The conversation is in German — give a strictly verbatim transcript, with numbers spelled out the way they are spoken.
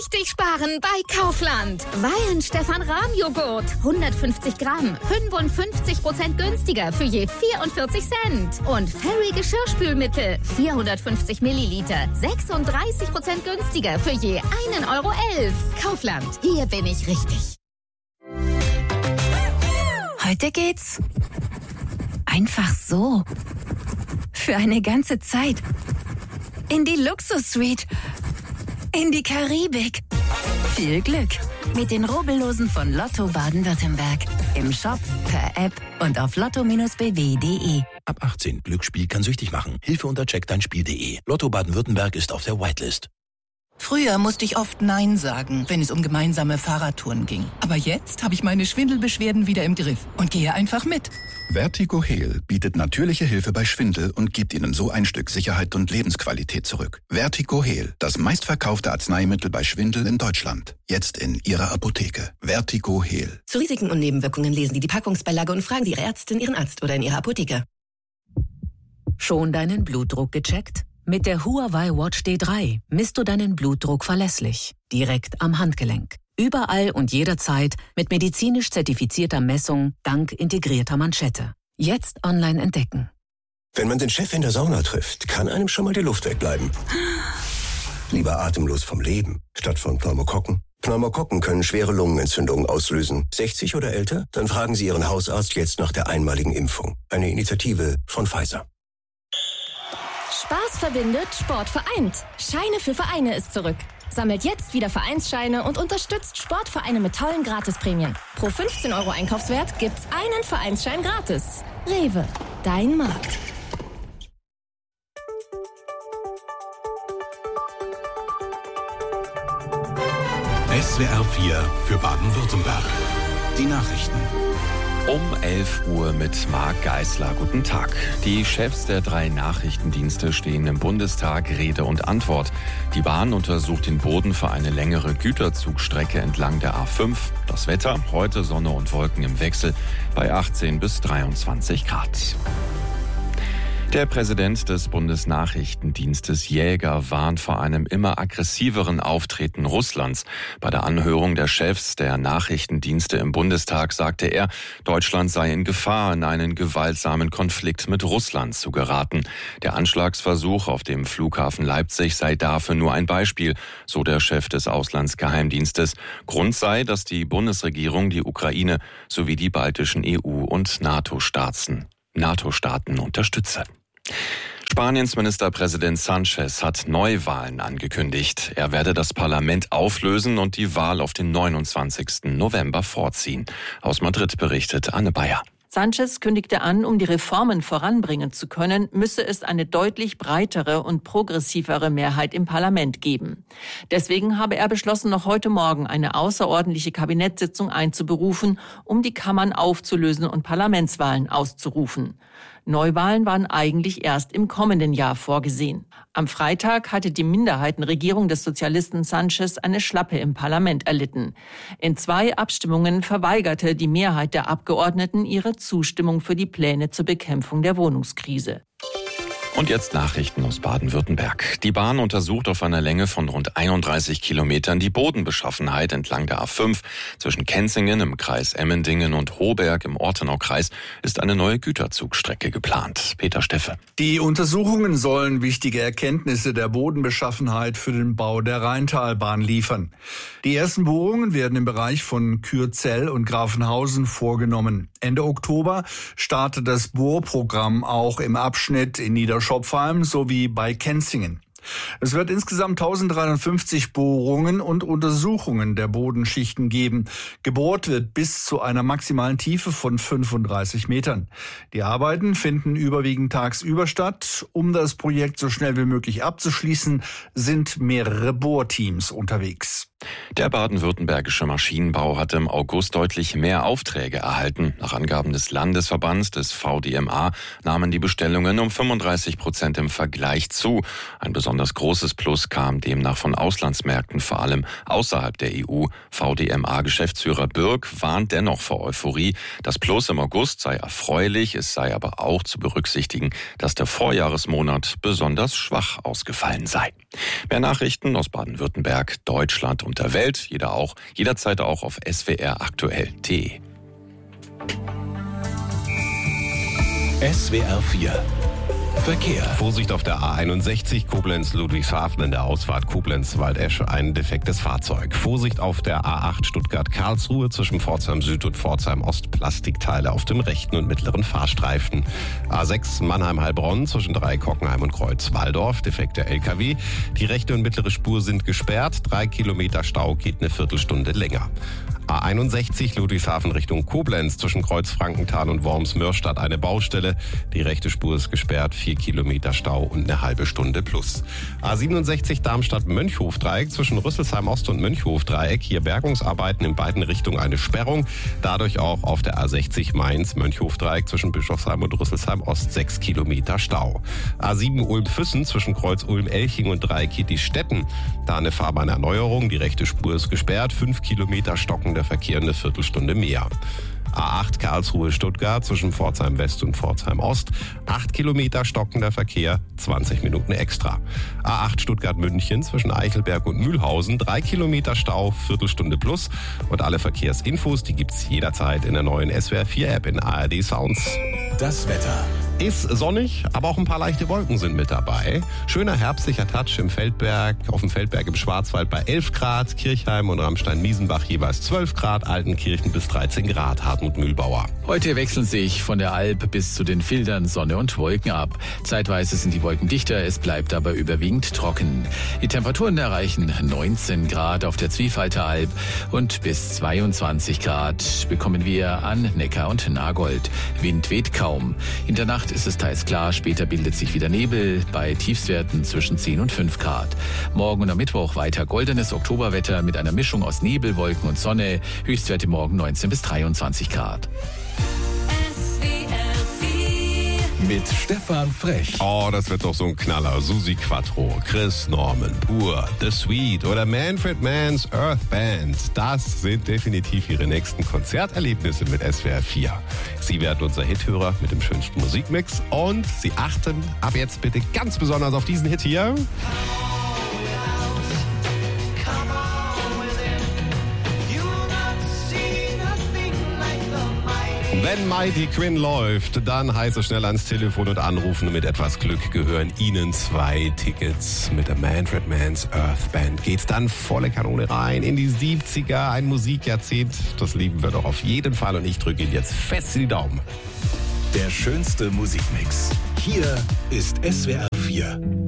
richtig sparen bei Kaufland. Weihen Stefan Rahm Joghurt. hundertfünfzig Gramm. fünfundfünfzig Prozent günstiger für je vierundvierzig Cent. Und Fairy Geschirrspülmittel. vierhundertfünfzig Milliliter. sechsunddreißig Prozent günstiger für je einen Euro elf. Kaufland. Hier bin ich richtig. Heute geht's einfach so. Für eine ganze Zeit. In die Luxus-Suite. In die Karibik. Viel Glück mit den Rubbellosen von Lotto Baden-Württemberg. Im Shop, per App und auf lotto Bindestrich b w punkt d e. Ab achtzehn. Glücksspiel kann süchtig machen. Hilfe unter check dein Spiel punkt d e. Lotto Baden-Württemberg ist auf der Whitelist. Früher musste ich oft Nein sagen, wenn es um gemeinsame Fahrradtouren ging. Aber jetzt habe ich meine Schwindelbeschwerden wieder im Griff und gehe einfach mit. Vertigo Heal bietet natürliche Hilfe bei Schwindel und gibt Ihnen so ein Stück Sicherheit und Lebensqualität zurück. Vertigo Heal, das meistverkaufte Arzneimittel bei Schwindel in Deutschland. Jetzt in Ihrer Apotheke. Vertigo Heal. Zu Risiken und Nebenwirkungen lesen Sie die Packungsbeilage und fragen Sie Ihre Ärztin, Ihren Arzt oder in Ihrer Apotheke. Schon deinen Blutdruck gecheckt? Mit der Huawei Watch D drei misst du deinen Blutdruck verlässlich, direkt am Handgelenk. Überall und jederzeit mit medizinisch zertifizierter Messung dank integrierter Manschette. Jetzt online entdecken. Wenn man den Chef in der Sauna trifft, kann einem schon mal die Luft wegbleiben. Lieber atemlos vom Leben, statt von Pneumokokken. Pneumokokken können schwere Lungenentzündungen auslösen. sechzig oder älter? Dann fragen Sie Ihren Hausarzt jetzt nach der einmaligen Impfung. Eine Initiative von Pfizer. Spaß verbindet, Sport vereint. Scheine für Vereine ist zurück. Sammelt jetzt wieder Vereinsscheine und unterstützt Sportvereine mit tollen Gratisprämien. Pro fünfzehn Euro Einkaufswert gibt's einen Vereinsschein gratis. Rewe, dein Markt. S W R vier für Baden-Württemberg. Die Nachrichten. Um elf Uhr mit Marc Geisler. Guten Tag. Die Chefs der drei Nachrichtendienste stehen im Bundestag Rede und Antwort. Die Bahn untersucht den Boden für eine längere Güterzugstrecke entlang der A fünf. Das Wetter, heute Sonne und Wolken im Wechsel bei achtzehn bis dreiundzwanzig Grad. Der Präsident des Bundesnachrichtendienstes Jäger warnt vor einem immer aggressiveren Auftreten Russlands. Bei der Anhörung der Chefs der Nachrichtendienste im Bundestag sagte er, Deutschland sei in Gefahr, in einen gewaltsamen Konflikt mit Russland zu geraten. Der Anschlagsversuch auf dem Flughafen Leipzig sei dafür nur ein Beispiel, so der Chef des Auslandsgeheimdienstes. Grund sei, dass die Bundesregierung die Ukraine sowie die baltischen E U- und NATO-Staaten NATO-Staaten unterstütze. Spaniens Ministerpräsident Sánchez hat Neuwahlen angekündigt. Er werde das Parlament auflösen und die Wahl auf den neunundzwanzigsten November vorziehen. Aus Madrid berichtet Anne Bayer. Sánchez kündigte an, um die Reformen voranbringen zu können, müsse es eine deutlich breitere und progressivere Mehrheit im Parlament geben. Deswegen habe er beschlossen, noch heute Morgen eine außerordentliche Kabinettssitzung einzuberufen, um die Kammern aufzulösen und Parlamentswahlen auszurufen. Neuwahlen waren eigentlich erst im kommenden Jahr vorgesehen. Am Freitag hatte die Minderheitenregierung des Sozialisten Sánchez eine Schlappe im Parlament erlitten. In zwei Abstimmungen verweigerte die Mehrheit der Abgeordneten ihre Zustimmung für die Pläne zur Bekämpfung der Wohnungskrise. Und jetzt Nachrichten aus Baden-Württemberg. Die Bahn untersucht auf einer Länge von rund einunddreißig Kilometern die Bodenbeschaffenheit entlang der A fünf. Zwischen Kenzingen im Kreis Emmendingen und Hohberg im Ortenaukreis ist eine neue Güterzugstrecke geplant. Peter Steffe. Die Untersuchungen sollen wichtige Erkenntnisse der Bodenbeschaffenheit für den Bau der Rheintalbahn liefern. Die ersten Bohrungen werden im Bereich von Kürzell und Grafenhausen vorgenommen. Ende Oktober startet das Bohrprogramm auch im Abschnitt in Niederschopfheim sowie bei Kenzingen. Es wird insgesamt tausenddreihundertfünfzig Bohrungen und Untersuchungen der Bodenschichten geben. Gebohrt wird bis zu einer maximalen Tiefe von fünfunddreißig Metern. Die Arbeiten finden überwiegend tagsüber statt. Um das Projekt so schnell wie möglich abzuschließen, sind mehrere Bohrteams unterwegs. Der baden-württembergische Maschinenbau hatte im August deutlich mehr Aufträge erhalten. Nach Angaben des Landesverbands des V D M A nahmen die Bestellungen um fünfunddreißig Prozent im Vergleich zu. Ein besonders großes Plus kam demnach von Auslandsmärkten, vor allem außerhalb der E U. V D M A-Geschäftsführer Birk warnt dennoch vor Euphorie. Das Plus im August sei erfreulich, es sei aber auch zu berücksichtigen, dass der Vorjahresmonat besonders schwach ausgefallen sei. Mehr Nachrichten aus Baden-Württemberg, Deutschland und mit der Welt, jeder auch, jederzeit auch auf s w r aktuell punkt d e. S W R vier Verkehr. Vorsicht auf der A einundsechzig Koblenz-Ludwigshafen in der Ausfahrt Koblenz-Waldesch, ein defektes Fahrzeug. Vorsicht auf der A acht Stuttgart-Karlsruhe zwischen Pforzheim Süd und Pforzheim Ost, Plastikteile auf dem rechten und mittleren Fahrstreifen. A sechs Mannheim-Heilbronn zwischen Dreieck-Hockenheim und Kreuz-Walldorf, defekter L K W. Die rechte und mittlere Spur sind gesperrt, drei Kilometer Stau geht eine Viertelstunde länger. A einundsechzig Ludwigshafen Richtung Koblenz zwischen Kreuz-Frankenthal und Worms-Mörstadt eine Baustelle. Die rechte Spur ist gesperrt, vier Kilometer Stau und eine halbe Stunde plus. A siebenundsechzig Darmstadt-Mönchhof-Dreieck zwischen Rüsselsheim Ost und Mönchhof-Dreieck. Hier Bergungsarbeiten in beiden Richtungen, eine Sperrung. Dadurch auch auf der A sechzig Mainz-Mönchhof-Dreieck zwischen Bischofsheim und Rüsselsheim Ost sechs Kilometer Stau. A sieben Ulm-Füssen zwischen Kreuz Ulm-Elching und Dreieck-Kitty-Stetten. Da eine Fahrbahnerneuerung, die rechte Spur ist gesperrt, fünf Kilometer stocken der Verkehr eine Viertelstunde mehr. A acht Karlsruhe-Stuttgart zwischen Pforzheim West und Pforzheim Ost. acht Kilometer stockender Verkehr, zwanzig Minuten extra. A acht Stuttgart-München zwischen Eichelberg und Mühlhausen. drei Kilometer Stau, Viertelstunde plus. Und alle Verkehrsinfos, die gibt's jederzeit in der neuen S W R vier App in A R D Sounds. Das Wetter. Ist sonnig, aber auch ein paar leichte Wolken sind mit dabei. Schöner herbstlicher Touch im Feldberg, auf dem Feldberg im Schwarzwald bei elf Grad, Kirchheim und Ramstein-Miesenbach jeweils zwölf Grad, Altenkirchen bis dreizehn Grad, Hartmut Mühlbauer. Heute wechseln sich von der Alp bis zu den Fildern Sonne und Wolken ab. Zeitweise sind die Wolken dichter, es bleibt aber überwiegend trocken. Die Temperaturen erreichen neunzehn Grad auf der Zwiefalter-Alb und bis zweiundzwanzig Grad bekommen wir an Neckar und Nagold. Wind weht kaum. In der Nacht ist es teils klar, später bildet sich wieder Nebel bei Tiefstwerten zwischen zehn und fünf Grad. Morgen und am Mittwoch weiter goldenes Oktoberwetter mit einer Mischung aus Nebel, Wolken und Sonne. Höchstwerte morgen neunzehn bis dreiundzwanzig Grad. Mit Stefan Frech. Oh, das wird doch so ein Knaller. Susi Quattro, Chris Norman, Pur, The Sweet oder Manfred Mann's Earth Band. Das sind definitiv ihre nächsten Konzerterlebnisse mit S W R vier. Sie werden unser Hithörer mit dem schönsten Musikmix und Sie achten ab jetzt bitte ganz besonders auf diesen Hit hier. Wenn Mighty Quinn läuft, dann heißt es schnell ans Telefon und anrufen. Mit etwas Glück gehören Ihnen zwei Tickets. Mit der Manfred Mann's Earth Band geht's dann volle Kanone rein in die siebziger. Ein Musikjahrzehnt, das lieben wir doch auf jeden Fall. Und ich drücke Ihnen jetzt fest in die Daumen. Der schönste Musikmix. Hier ist S W R vier.